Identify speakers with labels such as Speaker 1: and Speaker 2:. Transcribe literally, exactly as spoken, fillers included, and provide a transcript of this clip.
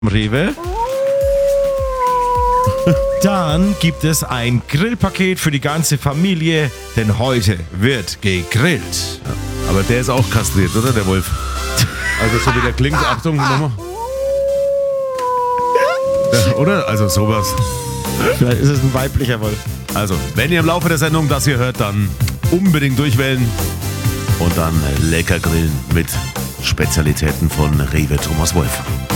Speaker 1: Rewe. Dann gibt es ein Grillpaket für die ganze Familie, denn heute wird gegrillt.
Speaker 2: Ja, aber der ist auch kastriert, oder, der Wolf? Also so wie der klingt, Achtung, nochmal. Ja, oder? Also sowas.
Speaker 1: Vielleicht ist es ein weiblicher Wolf.
Speaker 2: Also, wenn ihr im Laufe der Sendung das hier hört, dann unbedingt durchwählen und dann lecker grillen mit Spezialitäten von Rewe Thomas Wolf.